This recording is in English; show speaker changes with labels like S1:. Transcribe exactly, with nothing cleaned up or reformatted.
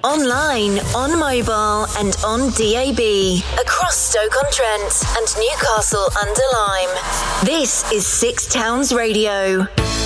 S1: online, on mobile and on D A B. Across Stoke-on-Trent and Newcastle under Lyme. This is Six Towns Radio.